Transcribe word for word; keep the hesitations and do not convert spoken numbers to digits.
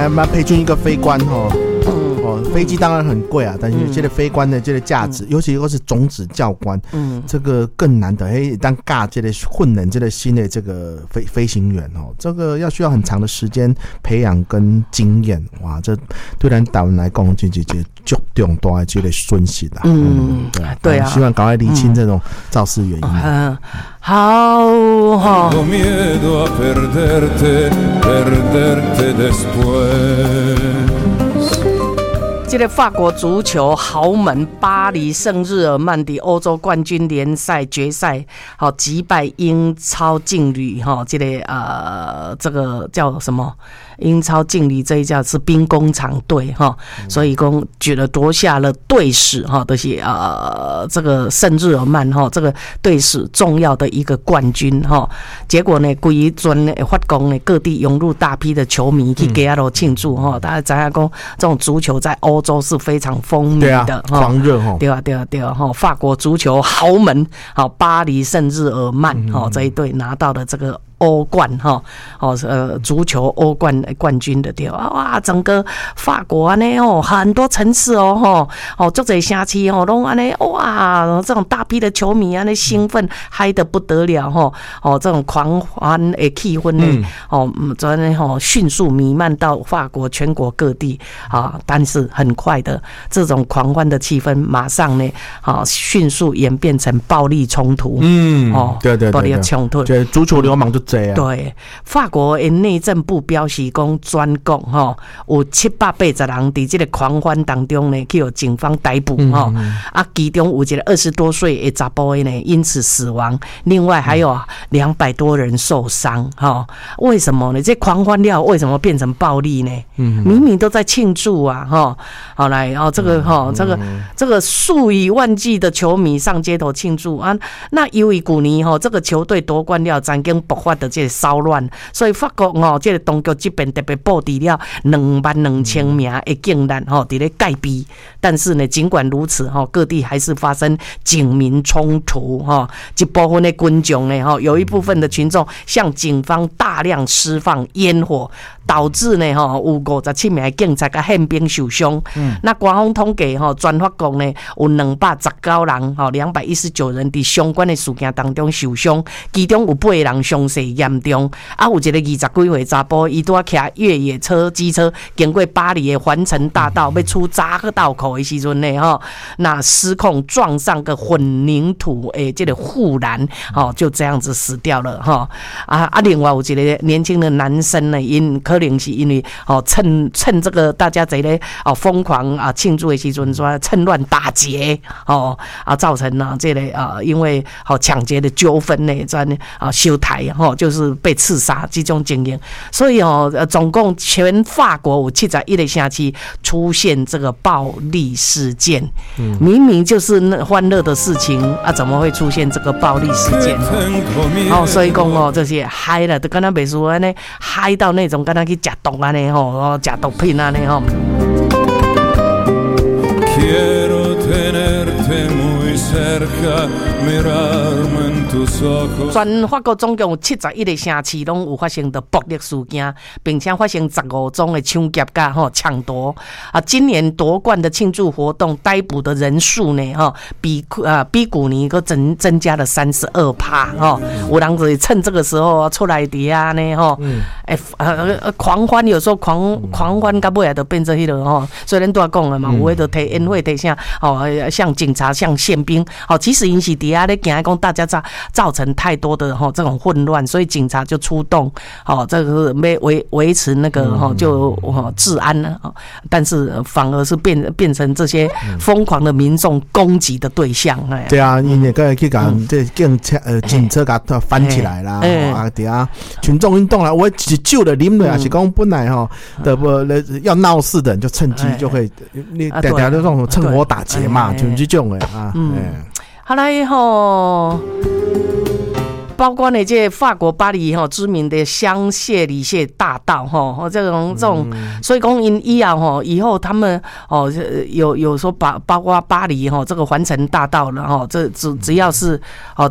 还蛮培训一个飞官哈。哦，飞机当然很贵啊，但是这个飞官的这个价值，嗯、尤其如果是种子教官，嗯，这个更难得。哎，当尬这个混人这个新的这个飞飞行员哦，这个要需要很长的时间培养跟经验，哇，这对咱台湾来讲，这这这足重大的这个损失啦。嗯，对啊，对啊，希望赶快厘清这种肇事原因。 嗯，好哈。这个法国足球豪门巴黎圣日耳曼的欧洲冠军联赛决赛，好击败英超劲旅哈，这个呃，这个叫什么？英超劲旅这一家是兵工厂队哈，所以讲觉得夺下了队史哈，都是呃这个圣日耳曼哈这个队史重要的一个冠军哈。结果呢，规阵法国呢各地涌入大批的球迷去给他庆祝哈。大家知道讲这种足球在欧洲是非常风靡的， 狂热哈。 对啊，对啊，对啊哈！法国足球豪门好巴黎圣日耳曼哈这一队拿到了这个欧冠哈，哦呃足球欧冠冠军的对啊，哇，整个法国安尼哦，很多城市哦吼，哦足侪城市哦，拢安尼哇，这种大批的球迷安尼兴奋嗨得不得了吼，哦这种狂欢的气氛呢，哦昨天吼迅速弥漫到法国全国各地啊，但是很快的这种狂欢的气氛马上呢，啊迅速演变成暴力冲突，嗯，哦对对对， 暴力冲突， 对足球流氓就。 对，法国的内政部表示讲，全国吼有七百八十人在这个狂欢当中呢，去有警方逮捕哈、嗯嗯，啊，其中有一个二十多岁的查甫呢因此死亡，另外还有两百多人受伤哈。为什么呢？这狂欢料为什么变成暴力呢？嗯，明明都在庆祝啊哈。好来，然后这个哈，这个这个数以万计的球迷上街头庆祝啊，那因为去年哈这个球队夺冠了，曾经爆发的这个骚乱，所以法国哦，这个当局这边特别布置了两万两千名的警力吼，伫咧戒备。但是呢，尽管如此哈，各地还是发生警民冲突哈，一部分的群众呢哈，有一部分的群众向警方大量释放烟火，导致呢哈有五十七名警察甲宪兵受伤。嗯，那官方统计哈，全法国呢有两百十九人哈，两百一十九人伫相关的事件当中受伤，其中有八个人伤势严重。啊，有一个二十几岁查甫，伊拄啊骑越野车、机车经过巴黎的环城大道，要出匝道道口的时阵呢，哈，那失控撞上个混凝土诶，这个护栏，哦，就这样子死掉了哈。啊啊，另外有一个年轻的男生呢，因可能是因为哦趁趁这个大家在咧哦疯狂啊庆祝的时阵，说趁乱打劫哦啊，造成呢这个啊因为好抢劫的纠纷呢，在啊修台哈，就是被刺杀这种经验。所以哦，总共全法国有七十一个城市出现这个暴力事件，嗯、明明就是那欢乐的事情啊，怎么会出现这个暴力事件？哦，所以讲哦，这些嗨了，都跟他美术安尼嗨到那种，跟他去吃毒安尼吼，哦，吃毒品安尼吼。全法国总共有七十一个城市拢有发生的暴力事件，并且发生十五宗的抢劫甲吼抢夺啊！今年夺冠的庆祝活动逮捕的人数呢，哈，比啊比去年个增增加了三十二趴哈！有人就趁这个时候出来底下呢，哈，哎呃狂欢，有时候狂狂欢到尾来就变成迄个吼，虽然都要讲了嘛，有诶就提烟火提啥哦，像警察像宪兵，哦，其实因是底下咧惊讲大家造造成太多的哈这种混乱，所以警察就出动，哦，这个维维维持那个哈就哦治安呢，但是反而是变变成这些疯狂的民众攻击的对象。哎， 对啊，因为个去讲这警车呃警车甲翻起来啦，啊底下群众运动啦，我只救了啉了，还是讲本来哈的不要闹事的人就趁机就会你大家都这种趁火打劫嘛，就这种的啊，嗯， 好来吼。包括呢，这法国巴黎哈知名的香榭丽榭大道哈，这种这种，所以讲因以后哈，以后他们哦有有说包包括巴黎哈这个环城大道了哈，这只只要是哦